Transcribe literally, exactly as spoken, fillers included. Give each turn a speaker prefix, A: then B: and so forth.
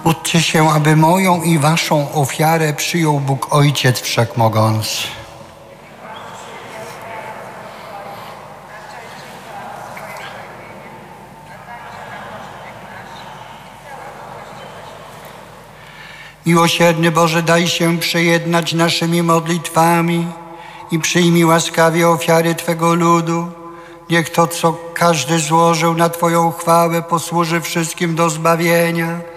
A: Módlcie się, aby moją i waszą ofiarę przyjął Bóg Ojciec Wszechmogący. Miłosierny Boże, daj się przejednać naszymi modlitwami i przyjmij łaskawie ofiary Twego ludu. Niech to, co każdy złożył na Twoją chwałę, posłuży wszystkim do zbawienia.